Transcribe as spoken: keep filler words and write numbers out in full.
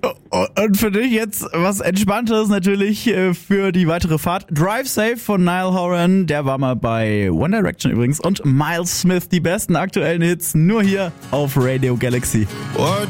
Und für dich jetzt was Entspanntes natürlich für die weitere Fahrt. Drive Safe von Niall Horan, der war mal bei One Direction übrigens. Und Miles Smith, die besten aktuellen Hits nur hier auf Radio Galaxy.